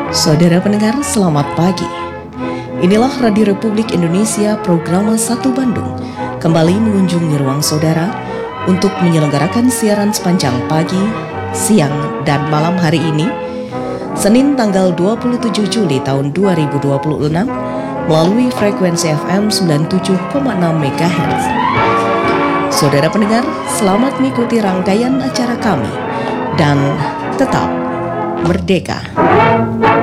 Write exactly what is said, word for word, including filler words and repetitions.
Saudara pendengar, selamat pagi. Inilah Radio Republik Indonesia Programa satu Bandung kembali mengunjungi ruang saudara untuk menyelenggarakan siaran sepanjang pagi, siang, dan malam hari ini, Senin tanggal dua puluh tujuh Juli tahun dua ribu dua puluh enam, melalui frekuensi F M sembilan puluh tujuh koma enam MHz. Saudara pendengar, selamat mengikuti rangkaian acara kami dan tetap merdeka.